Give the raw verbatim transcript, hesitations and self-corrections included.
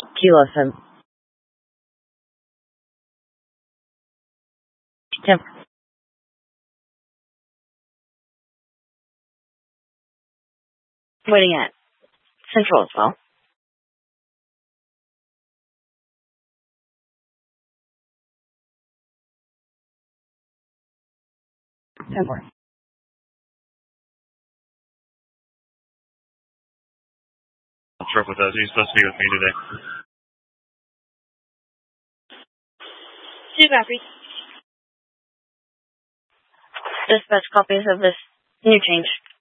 Kilo seven. Ten. Waiting at Central as well. Ten four. I'll trip with us. He's supposed to be with me today. Two copies. Dispatch copies of this new change.